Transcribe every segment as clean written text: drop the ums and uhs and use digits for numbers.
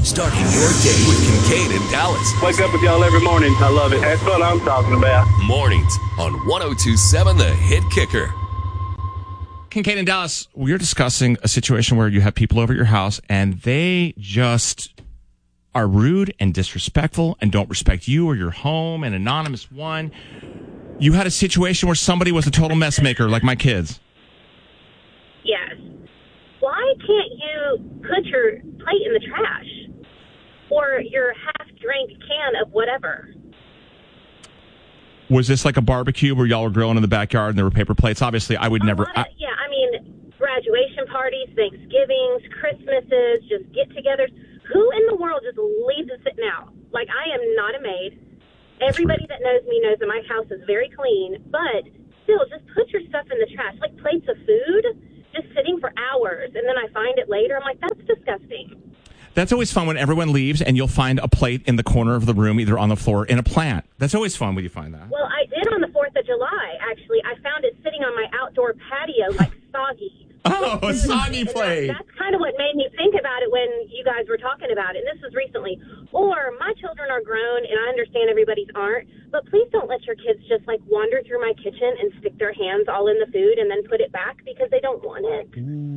Starting your day with Kincaid and Dallas. Wake up with y'all every morning. I love it. That's what I'm talking about. Mornings on 102.7 The Hit Kicker. Kincaid and Dallas, we're discussing a situation where you have people over at your house and they just are rude and disrespectful and don't respect you or your home. An anonymous one. You had a situation where somebody was a total mess maker, like my kids. Yes. Why can't you put your plate in the trash? Or your half-drank can of whatever? Was this like a barbecue where y'all were grilling in the backyard and there were paper plates? Obviously, I would never... Graduation parties, Thanksgivings, Christmases, just get-togethers. Who in the world just leaves it sitting out? Like, I am not a maid. Everybody that knows me knows that my house is very clean, but still, just put your stuff in the trash. Like plates of food, just sitting for hours, and then I find it later. I'm like, that's disgusting. That's always fun when everyone leaves and you'll find a plate in the corner of the room, either on the floor or in a plant. That's always fun when you find that. Well, I did on the 4th of July, actually. I found it sitting on my outdoor patio, like soggy. Oh, a soggy plate. That's kind of what made me think about it when you guys were talking about it. And this was recently. Or my children are grown, and I understand everybody's aren't, but please don't let your kids just like wander through my kitchen and stick their hands all in the food and then put it back because they don't want it.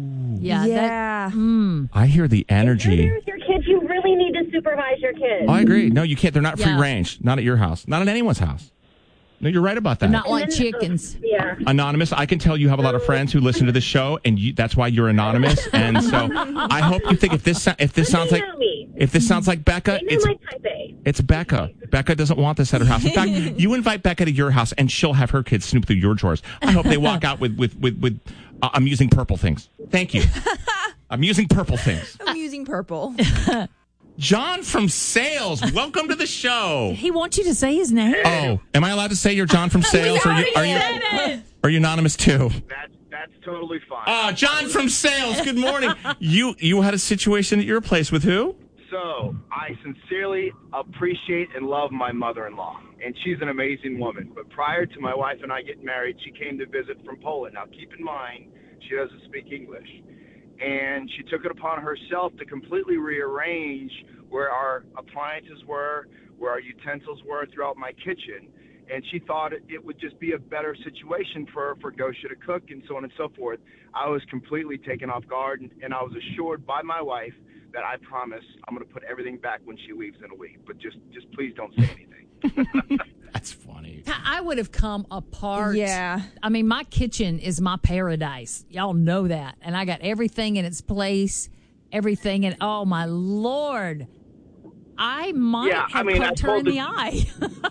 Yeah. I hear the energy. If you're with your kids, you really need to supervise your kids. Oh, I agree. No, you can't. They're not free range. Not at your house. Not at anyone's house. No, you're right about that. Not like chickens. Yeah. Anonymous, I can tell you have a lot of friends who listen to this show, and that's why you're anonymous. And so I hope you think if this sounds like Becca, it's Becca. Becca doesn't want this at her house. In fact, you invite Becca to your house, and she'll have her kids snoop through your drawers. I hope they walk out with I'm using purple things. Thank you. I'm using purple things. I'm using purple. John from Sales, welcome to the show. He wants you to say his name. Oh, am I allowed to say you're John from Sales? Are you anonymous too? That's totally fine. John from Sales. Good morning. You had a situation at your place with who? So I sincerely appreciate and love my mother-in-law, and she's an amazing woman. But prior to my wife and I getting married, she came to visit from Poland. Now, keep in mind, she doesn't speak English. And she took it upon herself to completely rearrange where our appliances were, where our utensils were throughout my kitchen. And she thought it would just be a better situation for Gosha to cook and so on and so forth. I was completely taken off guard, and I was assured by my wife that I promise I'm going to put everything back when she leaves in a week. But just please don't say anything. That's funny. I would have come apart. Yeah. I mean, my kitchen is my paradise. Y'all know that. And I got everything in its place, everything. And oh, my Lord, I might have poked her in the eye.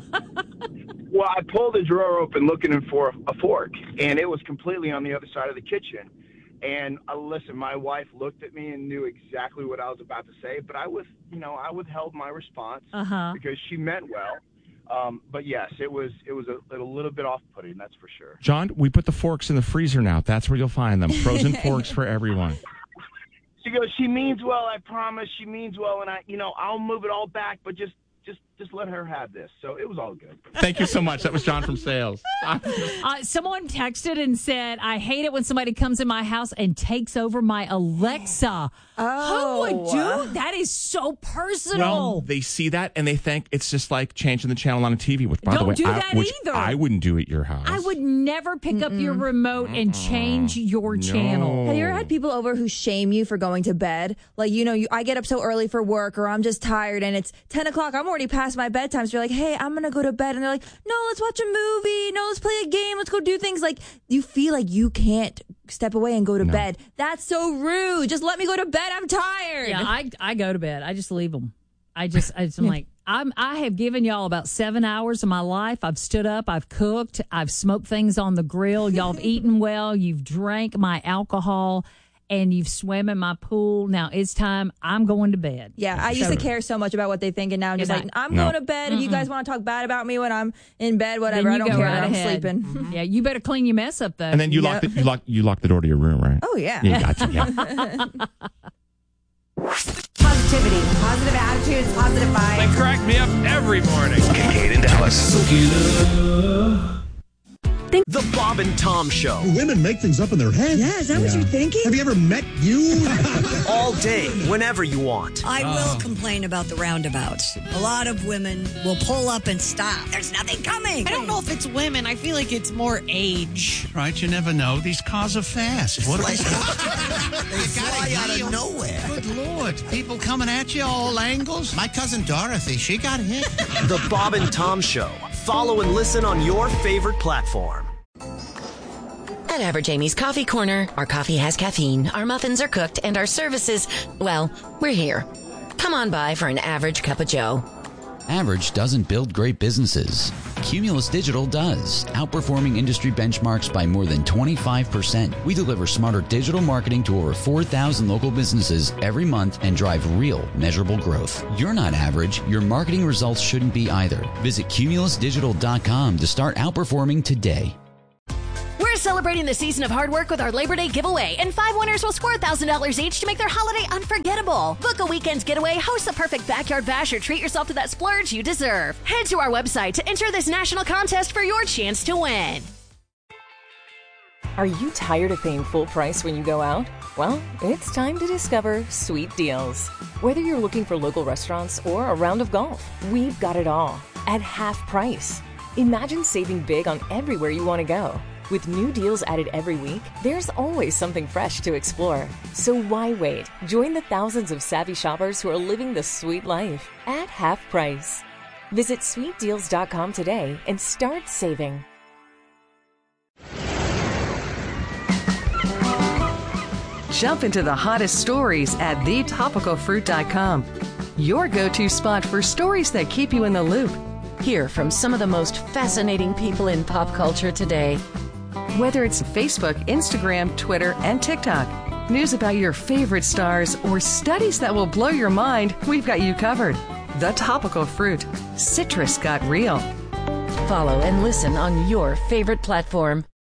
Well, I pulled the drawer open looking for a fork, and it was completely on the other side of the kitchen. And listen, my wife looked at me and knew exactly what I was about to say, but I withheld my response because she meant well. But yes, it was a little bit off-putting, that's for sure. John, we put the forks in the freezer now. That's where you'll find them. Frozen forks for everyone. She goes, she means well, I promise. She means well, and I'll move it all back, but just let her have this. So it was all good. Thank you so much. That was John from Sales. Someone texted and said, I hate it when somebody comes in my house and takes over my Alexa. Oh. Who would do that? Is so personal. Well, they see that and they think it's just like changing the channel on a TV, which, by the way, either. I wouldn't do at your house. I would never pick up your remote and change your channel. Have you ever had people over who shame you for going to bed? Like, I get up so early for work, or I'm just tired and it's 10 o'clock. I'm already past my bedtime. So you're like, hey, I'm going to go to bed. And they're like, no, let's watch a movie. No, let's play a game. Let's go do things. Like, you feel like you can't step away and go to bed. That's so rude. Just let me go to bed. I'm tired. Yeah, I go to bed. I just leave them. I'm like, I have given y'all about 7 hours of my life. I've stood up. I've cooked. I've smoked things on the grill. Y'all have eaten well. You've drank my alcohol. And you've swam in my pool. Now it's time. I'm going to bed. Yeah, I used to care so much about what they think, and now I'm just I'm going to bed. If you guys want to talk bad about me when I'm in bed, whatever, I don't care. I'm sleeping. Mm-hmm. Yeah, you better clean your mess up though. And then you lock the door to your room, right? Oh yeah. Yeah, gotcha. Yeah. Positivity, positive attitudes, positive vibes. They crack me up every morning. Kincaid and Dallas. The Bob and Tom Show. Women make things up in their heads. Yeah, is that what you're thinking? Have you ever met you? All day, whenever you want. I will complain about the roundabouts. A lot of women will pull up and stop. There's nothing coming. I don't know if it's women. I feel like it's more age. Right, you never know. These cars are fast. What are they fly out of nowhere. Good Lord. People coming at you all angles. My cousin Dorothy, she got hit. The Bob and Tom Show. Follow and listen on your favorite platform. At Average Amy's Coffee Corner, our coffee has caffeine, our muffins are cooked, and our services, well, we're here. Come on by for an average cup of joe. Average doesn't build great businesses. Cumulus Digital does, outperforming industry benchmarks by more than 25%. We deliver smarter digital marketing to over 4,000 local businesses every month and drive real, measurable growth. You're not average. Your marketing results shouldn't be either. Visit cumulusdigital.com to start outperforming today. We're celebrating the season of hard work with our Labor Day giveaway, and 5 winners will score $1,000 each to make their holiday unforgettable. Book a weekend's getaway, host the perfect backyard bash, or treat yourself to that splurge you deserve. Head to our website to enter this national contest for your chance to win. Are you tired of paying full price when you go out? Well, it's time to discover Sweet Deals. Whether you're looking for local restaurants or a round of golf, we've got it all at half price. Imagine saving big on everywhere you want to go. With new deals added every week, there's always something fresh to explore. So why wait? Join the thousands of savvy shoppers who are living the sweet life at half price. Visit sweetdeals.com today and start saving. Jump into the hottest stories at thetopicalfruit.com. Your go-to spot for stories that keep you in the loop. Hear from some of the most fascinating people in pop culture today. Whether it's Facebook, Instagram, Twitter, and TikTok, news about your favorite stars, or studies that will blow your mind, we've got you covered. The Topical Fruit. Citrus got real. Follow and listen on your favorite platform.